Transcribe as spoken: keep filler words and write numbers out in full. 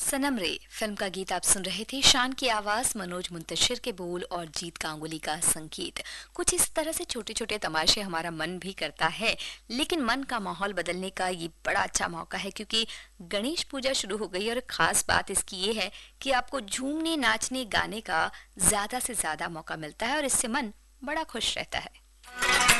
सनम रे फिल्म का गीत आप सुन रहे थे। शान की आवाज, मनोज मुंतशिर के बोल और जीत गांगुली का संगीत। कुछ इस तरह से छोटे छोटे तमाशे हमारा मन भी करता है, लेकिन मन का माहौल बदलने का ये बड़ा अच्छा मौका है, क्योंकि गणेश पूजा शुरू हो गई और खास बात इसकी ये है कि आपको झूमने, नाचने, गाने का ज्यादा से ज्यादा मौका मिलता है और इससे मन बड़ा खुश रहता है।